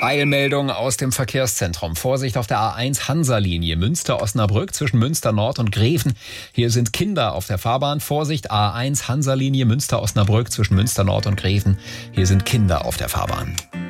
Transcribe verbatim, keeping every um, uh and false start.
Eilmeldung aus dem Verkehrszentrum. Vorsicht auf der A eins Hansa-Linie Münster-Osnabrück zwischen Münster Nord und Greven. Hier sind Kinder auf der Fahrbahn. Vorsicht, A eins Hansa-Linie Münster-Osnabrück zwischen Münster Nord und Greven. Hier sind Kinder auf der Fahrbahn.